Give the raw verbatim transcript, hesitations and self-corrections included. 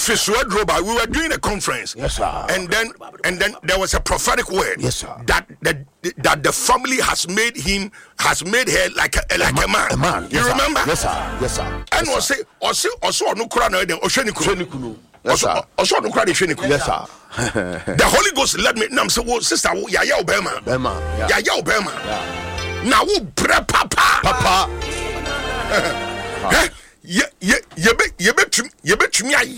Droba, we were doing a conference. Yes, sir. And then and then there was a prophetic word. Yes, sir. That that that the family has made him has made her like a like a, a man. A man. You Yes, remember? Sir. Yes, sir. Yes, sir. And yes, was say or say also no kura no dem Osheniku. Yes, sir. Also no kura de Osheniku. Yes, sir. The Holy Ghost let me nam say wo sister wo ya ya obema. Obema. Ya ya obema. Na wo bre papa. Papa. Eh ye ye ye be ye be tumi ye be tumi